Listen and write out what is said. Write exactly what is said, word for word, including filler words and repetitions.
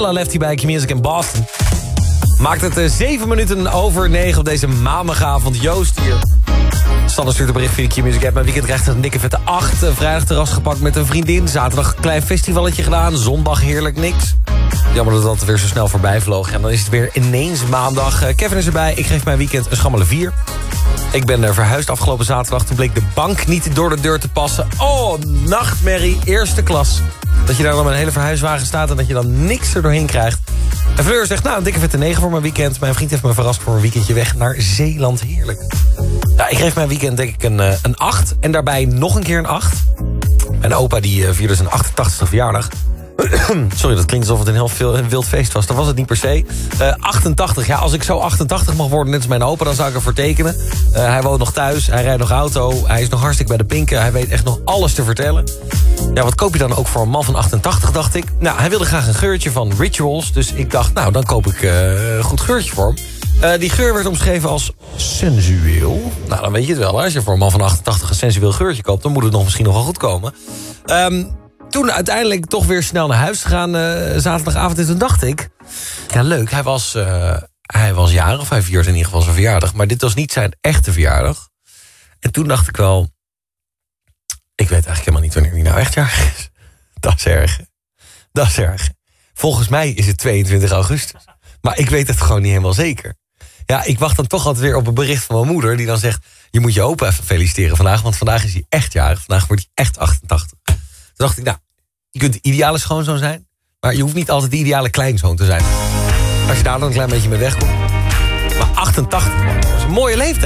Stella Lefty bij Q-Music in Boston. Maakt het uh, zeven minuten over negen op deze maandagavond. Joost hier. Sander stuurt een bericht via de Q-Music app. Mijn weekend krijgt een dikke vette acht. Vrijdag terras gepakt met een vriendin. Zaterdag een klein festivalletje gedaan. Zondag heerlijk niks. Jammer dat dat weer zo snel voorbij vloog. En dan is het weer ineens maandag. Uh, Kevin is erbij. Ik geef mijn weekend een schammele vier. Ik ben uh, verhuisd afgelopen zaterdag. Toen bleek de bank niet door de deur te passen. Oh, nachtmerrie, eerste klas. Dat je daar dan met een hele verhuiswagen staat en dat je dan niks er doorheen krijgt. En Fleur zegt, nou, een dikke vette negen voor mijn weekend. Mijn vriend heeft me verrast voor een weekendje weg naar Zeeland. Heerlijk. Nou, ik geef mijn weekend denk ik een, uh, een acht. En daarbij nog een keer een acht. Mijn opa die uh, vierde zijn achtentachtigste verjaardag. Sorry, dat klinkt alsof het een heel veel, een wild feest was. Dat was het niet per se. Uh, achtentachtig, ja, als ik zo achtentachtig mag worden, net als mijn opa, dan zou ik ervoor tekenen. Uh, hij woont nog thuis, hij rijdt nog auto, hij is nog hartstikke bij de pinken. Hij weet echt nog alles te vertellen. Ja, wat koop je dan ook voor een man van achtentachtig, dacht ik. Nou, hij wilde graag een geurtje van Rituals. Dus ik dacht, nou, dan koop ik uh, een goed geurtje voor hem. Uh, die geur werd omschreven als sensueel. Nou, dan weet je het wel. Hè? Als je voor een man van achtentachtig een sensueel geurtje koopt, dan moet het nog misschien nog wel goed komen. Um, Toen uiteindelijk toch weer snel naar huis gegaan uh, zaterdagavond. En toen dacht ik, ja leuk, hij was, uh, hij was jarig, of hij vierde in ieder geval zijn verjaardag. Maar dit was niet zijn echte verjaardag. En toen dacht ik wel, ik weet eigenlijk helemaal niet wanneer hij nou echt jarig is. Dat is erg. Dat is erg. Volgens mij is het tweeëntwintig augustus. Maar ik weet het gewoon niet helemaal zeker. Ja, ik wacht dan toch altijd weer op een bericht van mijn moeder die dan zegt, je moet je opa even feliciteren vandaag, want vandaag is hij echt jarig. Vandaag wordt hij echt achtentachtig. Toen dacht ik, nou, je kunt de ideale schoonzoon zijn, maar je hoeft niet altijd de ideale kleinzoon te zijn. Als je daar dan een klein beetje mee wegkomt. Maar achtentachtig, man, dat is een mooie leeftijd.